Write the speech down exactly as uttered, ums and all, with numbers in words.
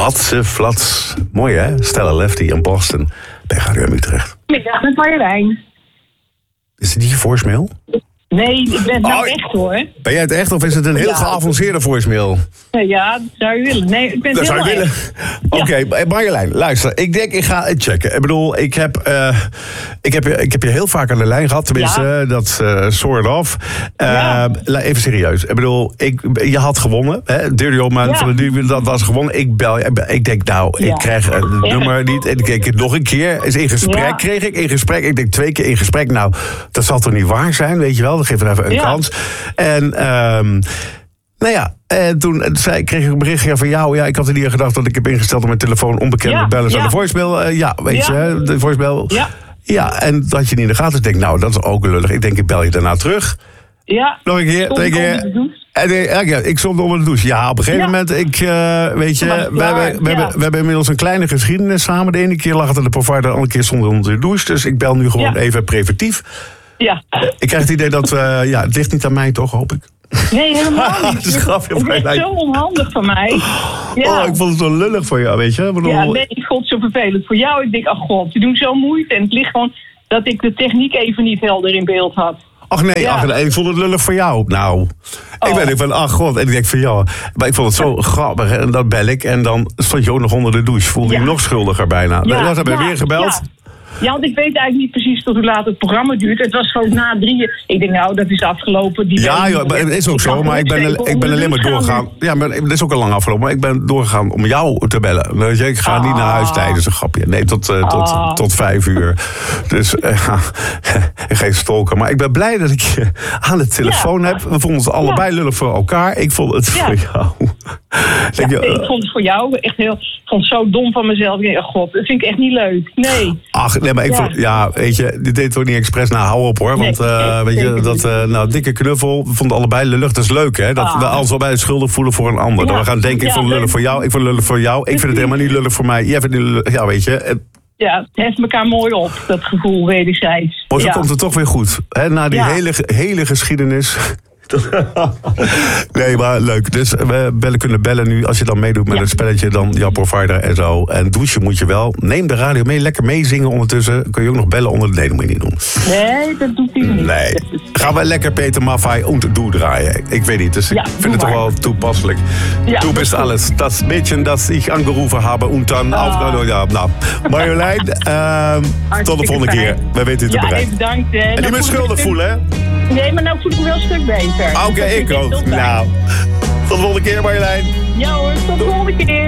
Flatse flats. Mooi hè? Stella Lefty in Boston. Bij Radio Utrecht. Middag met Marjolein. Is het niet je voicemail? Nee, ik ben het nou Oh, echt hoor. Ben jij het echt of is het een heel Ja. geavanceerde voicemail? Ja, dat zou je willen. Nee, ik ben Dat het zou je helemaal willen. echt. Oké, Marjolein, luister. Ik denk, ik ga het checken. Ik bedoel, ik heb, uh, ik heb, ik heb je heel vaak aan de lijn gehad. Tenminste, Ja. dat uh, sort of. Uh, Ja. Even serieus. Ik bedoel, ik, je had gewonnen. Hè? Dirty Old Man Ja. van de Duur, dat was gewonnen. Ik bel je. Ik denk, nou, Ja. ik krijg het nummer niet. En ik denk het nog een keer. Is in gesprek Ja. kreeg ik. In gesprek. Ik denk twee keer in gesprek. Nou, dat zal toch niet waar zijn, weet je wel? Dan geef er even een Ja. kans. En... Um, Nou ja, en toen zei, kreeg ik een berichtje van jou. Ja, ik had er niet aan gedacht dat ik heb ingesteld om mijn telefoon onbekende Ja, bellen aan ja. de voicemail. Uh, ja, weet Ja. je, hè, de voicemail. Ja. Ja, en dat had je niet in de gaten. Ik denk, nou, dat is ook lullig. Ik denk, ik bel je daarna terug. Ja. Nog een keer, Stond twee ik onder keer. de douche? En ik, ja, ik stond onder de douche. Ja, op een gegeven Ja. moment, ik, uh, weet je, Maar we, klaar, hebben, we, ja. hebben, we hebben inmiddels een kleine geschiedenis samen. De ene keer lag het aan de provider, de andere keer stond het onder de douche. Dus ik bel nu gewoon Ja. even preventief. Ja. Ik krijg het idee dat, uh, ja, het ligt niet aan mij toch, hoop ik. Nee, helemaal niet. Dat is een grapje, Het is Marjolein. zo onhandig van mij. Ja. Oh, ik vond het zo lullig voor jou, weet je. Ik bedoel, Ja, nee, ik vond het zo vervelend voor jou. Ik denk, ach god, je doet zo moeite. En het ligt gewoon dat ik de techniek even niet helder in beeld had. Ach nee, Ja. ach, nee, ik vond het lullig voor jou. Nou, ik Oh. ben ik van, ach god. En ik denk van jou. Maar ik vond het zo grappig. En dan bel ik en dan stond je ook nog onder de douche. Voelde je Ja. nog schuldiger bijna. Ja, dan heb ik weer gebeld. Ja. Ja, want ik weet eigenlijk niet precies tot hoe laat het programma duurt. Het was gewoon na drieën. Ik denk, nou, dat is afgelopen. Die Ja, weet- joh, maar het is ook Ik zo. kan Maar ik ben, gewoon ik ben alleen maar gaan doorgegaan. Ja, maar het is ook al lang afgelopen. Maar ik ben doorgegaan om jou te bellen. Weet je, ik ga niet naar huis tijdens een grapje. Nee, tot, uh, tot, Ah. tot vijf uur. Dus uh, geen stalker. Maar ik ben blij dat ik je aan de telefoon Ja. heb. We vonden het allebei lullig voor elkaar. Ik vond het Ja. voor jou. Denk Ja, je, ik vond het voor jou echt heel... Ik vond het zo dom van mezelf. Ik denk, oh god, dat vind ik echt niet leuk. Nee. Ach, nee, maar ik Ja. vond, ja, weet je, dit deed toch niet expres. Nou, hou op hoor, want Nee, uh, nee, weet je, zeker dat, niet. uh, nou, dikke knuffel, we vonden allebei lullig, dat is leuk hè, dat Ah. we ons allebei schuldig voelen voor een ander. Ja. Dat we gaan denken, ik Ja, vond het lullig leuk. voor jou, ik vond het lullig voor jou, ik vind het helemaal niet lullig voor mij, jij vindt het niet lullig, ja weet je. Het, Ja, het heft elkaar mooi op, dat gevoel wederzijds. maar zo Ja. komt het toch weer goed, hè, na die Ja. hele, hele geschiedenis. Nee, maar leuk. Dus we bellen, kunnen bellen nu. Als je dan meedoet met Ja. het spelletje, dan jouw provider en zo. En douchen moet je wel. Neem de radio mee, lekker meezingen ondertussen. Kun je ook nog bellen onder de... Nee, dat moet je niet doen. Nee, dat doet hij niet. Nee. Gaan we lekker Peter Maffay und du draaien? Ik weet niet, dus ik Ja, vind doe het toch maar. wel toepasselijk. Ja, du dat bist is goed. alles. Das Mädchen, das ich angerufen habe. Und dann Ah. auf... Ja, nou. Marjolein, ehm, tot de volgende fijn. keer. We weten het te Ja, bereiken. even bedankt. Hè. En niet Nou, meer voel ik schuldig me voelen, hè? stuk- Nee, maar nou voel ik me wel een stuk beter. Oké, Dat vind ik echt ook. heel fijn. Nou, tot de volgende keer, Marjolein. Ja hoor, tot de volgende keer.